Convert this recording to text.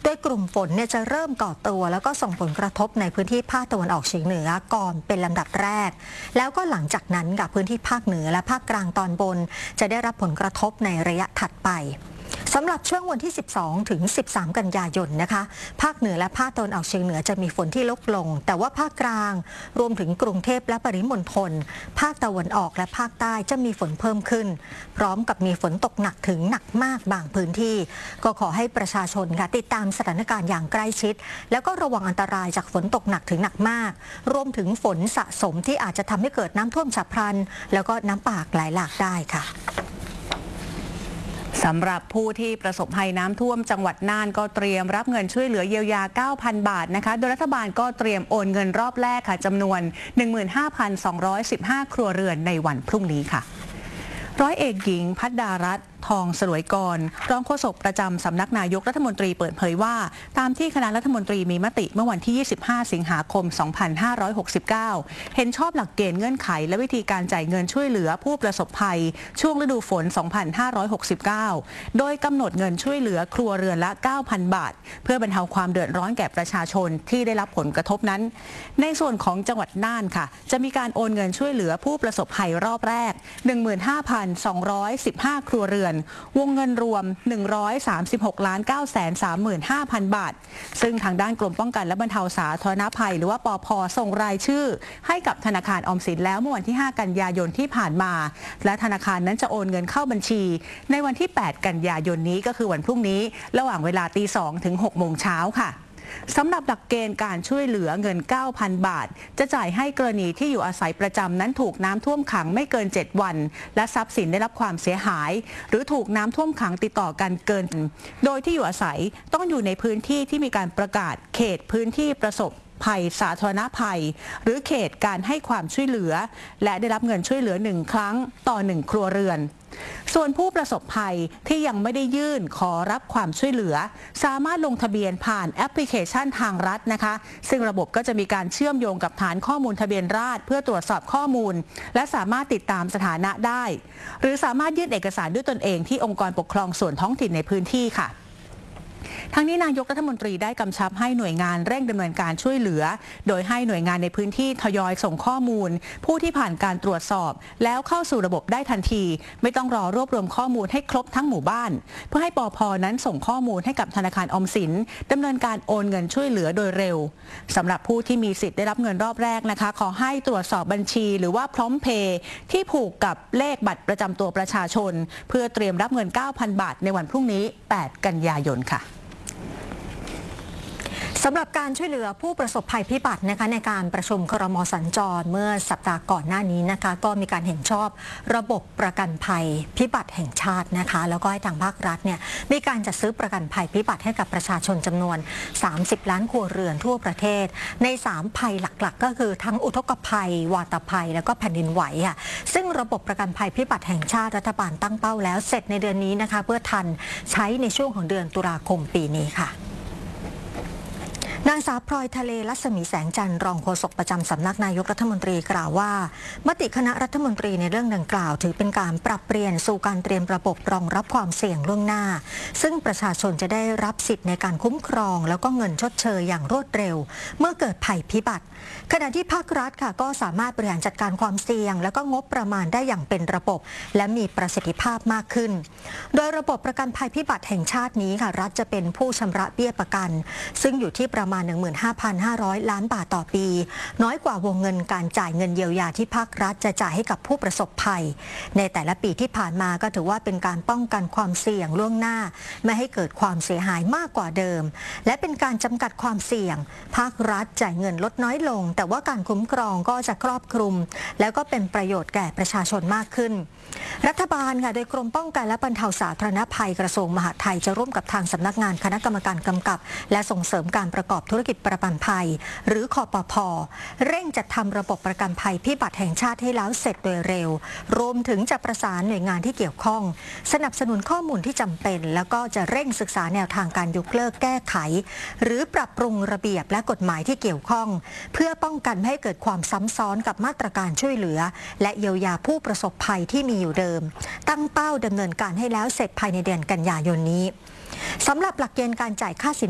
โดยกลุ่มฝนจะเริ่มก่อตัวแล้วก็ส่งผลกระทบในพื้นที่ภาคตะวันออกเฉียงเหนือก่อนเป็นลำดับแรกแล้วก็หลังจากนั้นกับพื้นที่ภาคเหนือและภาคกลางตอนบนจะได้รับผลกระทบในระยะถัดไปสำหรับช่วงวันที่ 12 ถึง 13 กันยายนนะคะภาคเหนือและภาคตะวันออกเฉียงเหนือจะมีฝนที่ลดลงแต่ว่าภาคกลางรวมถึงกรุงเทพและปริมณฑลภาคตะวันออกและภาคใต้จะมีฝนเพิ่มขึ้นพร้อมกับมีฝนตกหนักถึงหนักมากบางพื้นที่ก็ขอให้ประชาชนค่ะติดตามสถานการณ์อย่างใกล้ชิดแล้วก็ระวังอันตรายจากฝนตกหนักถึงหนักมากรวมถึงฝนสะสมที่อาจจะทำให้เกิดน้ำท่วมฉับพลันแล้วก็น้ำป่าไหลหลากได้ค่ะสำหรับผู้ที่ประสบภัยน้ำท่วมจังหวัดน่านก็เตรียมรับเงินช่วยเหลือเยียวยา 9,000 บาทนะคะโดยรัฐบาลก็เตรียมโอนเงินรอบแรกค่ะจำนวน 15,215 ครัวเรือนในวันพรุ่งนี้ค่ะร้อยเอกหญิงพัดดารัตน์ทองสลวยกรรองโฆษกประจำสำนักนายกรัฐมนตรีเปิดเผยว่าตามที่คณะรัฐมนตรีมีมติเมื่อวันที่ 25 สิงหาคม 2569 เห็นชอบหลักเกณฑ์เงื่อนไขและวิธีการจ่ายเงินช่วยเหลือผู้ประสบภัยช่วงฤดูฝน 2569 โดยกำหนดเงินช่วยเหลือครัวเรือนละ 9,000 บาทเพื่อบรรเทาความเดือดร้อนแก่ประชาชนที่ได้รับผลกระทบนั้นในส่วนของจังหวัดน่านค่ะจะมีการโอนเงินช่วยเหลือผู้ประสบภัยรอบแรก 15,215 ครัวเรือนวงเงินรวม 136,935,000 บาทซึ่งทางด้านกรมป้องกันและบรรเทาสาธารณภัยหรือว่าปภ.ส่งรายชื่อให้กับธนาคารออมสินแล้วเมื่อวันที่ 5 กันยายนที่ผ่านมาและธนาคารนั้นจะโอนเงินเข้าบัญชีในวันที่ 8 กันยายนนี้ก็คือวันพรุ่งนี้ระหว่างเวลา 2:00 ถึง 6 โมงเช้าค่ะสำหรับหลักเกณฑ์การช่วยเหลือเงิน 9,000 บาทจะจ่ายให้กรณีที่อยู่อาศัยประจำนั้นถูกน้ำท่วมขังไม่เกิน 7 วันและทรัพย์สินได้รับความเสียหายหรือถูกน้ำท่วมขังติดต่อกันเกินโดยที่อยู่อาศัยต้องอยู่ในพื้นที่ที่มีการประกาศเขตพื้นที่ประสบภัยสาธารณภัยหรือเขตการให้ความช่วยเหลือและได้รับเงินช่วยเหลือ1 ครั้งต่อ 1 ครัวเรือนส่วนผู้ประสบภัยที่ยังไม่ได้ยื่นขอรับความช่วยเหลือสามารถลงทะเบียนผ่านแอปพลิเคชันทางรัฐนะคะซึ่งระบบก็จะมีการเชื่อมโยงกับฐานข้อมูลทะเบียนราษฎรเพื่อตรวจสอบข้อมูลและสามารถติดตามสถานะได้หรือสามารถยื่นเอกสารด้วยตนเองที่องค์กรปกครองส่วนท้องถิ่นในพื้นที่ค่ะทั้งนี้นายกรัฐมนตรีได้กำชับให้หน่วยงานเร่งดำเนินการช่วยเหลือโดยให้หน่วยงานในพื้นที่ทยอยส่งข้อมูลผู้ที่ผ่านการตรวจสอบแล้วเข้าสู่ระบบได้ทันทีไม่ต้องรอรวบรวมข้อมูลให้ครบทั้งหมู่บ้านเพื่อให้ปภ.นั้นส่งข้อมูลให้กับธนาคารออมสินดำเนินการโอนเงินช่วยเหลือโดยเร็วสำหรับผู้ที่มีสิทธิ์ได้รับเงินรอบแรกนะคะขอให้ตรวจสอบบัญชีหรือว่าพร้อมเพย์ที่ผูกกับเลขบัตรประจำตัวประชาชนเพื่อเตรียมรับเงิน 9,000 บาทในวันพรุ่งนี้ 8 กันยายนค่ะสำหรับการช่วยเหลือผู้ประสบภัยพิบัตินะคะในการประชุมครม.สัญจรเมื่อสัปดาห์ก่อนหน้านี้นะคะก็มีการเห็นชอบระบบประกันภัยพิบัติแห่งชาตินะคะแล้วก็ให้ทางภาครัฐเนี่ยมีการจัดซื้อประกันภัยพิบัติให้กับประชาชนจำนวน30 ล้านครัวเรือนทั่วประเทศใน3ภัยหลักๆก็คือทั้งอุทกภัยวาตภัยแล้วก็แผ่นดินไหวค่ะซึ่งระบบประกันภัยพิบัติแห่งชาติรัฐบาลตั้งเป้าแล้วเสร็จในเดือนนี้นะคะเพื่อทันใช้ในช่วงของเดือนตุลาคมปีนี้ค่ะนางสาวพลอยทะเลรัศมีแสงจันทร์รองโฆษกประจำสำนักนายกรัฐมนตรีกล่าวว่ามติคณะรัฐมนตรีในเรื่องดังกล่าวถือเป็นการปรับเปลี่ยนสู่การเตรียมระบบรองรับความเสี่ยงล่วงหน้าซึ่งประชาชนจะได้รับสิทธิ์ในการคุ้มครองแล้วก็เงินชดเชยอย่างรวดเร็วเมื่อเกิดภัยพิบัติขณะที่ภาครัฐค่ะก็สามารถบริหารจัดการความเสี่ยงแล้วก็งบประมาณได้อย่างเป็นระบบและมีประสิทธิภาพมากขึ้นโดยระบบประกันภัยพิบัติแห่งชาตินี้ค่ะรัฐจะเป็นผู้ชำระเบี้ยประกันซึ่งอยู่ที่ประมาณ 15,500 ล้านบาทต่อปีน้อยกว่าวงเงินการจ่ายเงินเยียวยาที่ภาครัฐจะจ่ายให้กับผู้ประสบภัยในแต่ละปีที่ผ่านมาก็ถือว่าเป็นการป้องกันความเสี่ยงล่วงหน้าไม่ให้เกิดความเสียหายมากกว่าเดิมและเป็นการจำกัดความเสี่ยงภาครัฐจ่ายเงินลดน้อยลงแต่ว่าการคุ้มครองก็จะครอบคลุมแล้วก็เป็นประโยชน์แก่ประชาชนมากขึ้นรัฐบาลค่ะโดยกรมป้องกันและบรรเทาสาธารณภัยกระทรวงมหาดไทยจะร่วมกับทางสำนักงานคณะกรรมการกำกับและส่งเสริมการประกอบธุรกิจประกันภัยหรือคปภ.เร่งจัดทำระบบประกันภัยพิบัติแห่งชาติให้แล้วเสร็จโดยเร็วรวมถึงจะประสานหน่วยงานที่เกี่ยวข้องสนับสนุนข้อมูลที่จำเป็นแล้วก็จะเร่งศึกษาแนวทางการยกเลิกแก้ไขหรือปรับปรุงระเบียบและกฎหมายที่เกี่ยวข้องเพื่อป้องกันไม่ให้เกิดความซ้ำซ้อนกับมาตรการช่วยเหลือและเยียวยาผู้ประสบภัยที่มีอยู่เดิมตั้งเป้าดำเนินการให้แล้วเสร็จภายในเดือนกันยายนนี้สำหรับหลักเกณฑ์การจ่ายค่าสิน